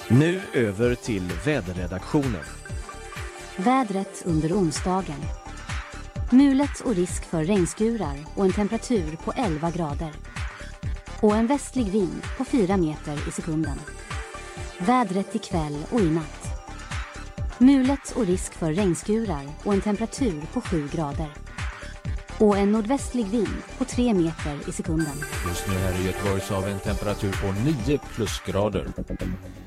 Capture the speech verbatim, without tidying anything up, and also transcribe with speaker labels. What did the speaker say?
Speaker 1: Nu över till väderredaktionen.
Speaker 2: Vädret under onsdagen. Mulet och risk för regnskurar och en temperatur på elva grader. Och en västlig vind på fyra meter i sekunden. Vädret ikväll och i natt. Mulet och risk för regnskurar och en temperatur på sju grader. Och en nordvästlig vind på tre meter i sekunden.
Speaker 3: Just nu här i Göteborg så har vi en temperatur på nio plusgrader.